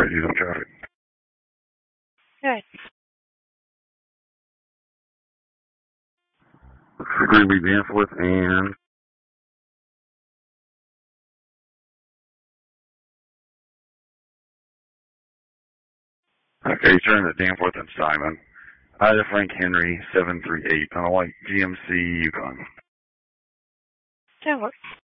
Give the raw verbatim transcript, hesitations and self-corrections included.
you some traffic. Good. Greenby Danforth and okay, turn to Danforth and Simon. Ida Frank Henry seven three eight on a white G M C Yukon. That works.